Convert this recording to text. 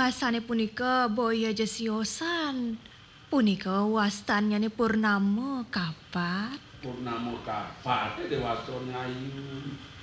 Wasane punika Boya Jesiosan. Punika wastanyane Purnama kapat. Purnama kapat dewasa ngayu.